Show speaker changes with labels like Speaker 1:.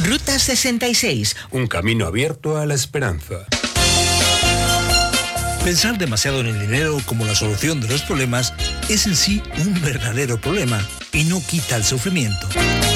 Speaker 1: Ruta 66.
Speaker 2: Un camino abierto a la esperanza.
Speaker 3: Pensar demasiado en el dinero como la solución de los problemas es en sí un verdadero problema y no quita el sufrimiento.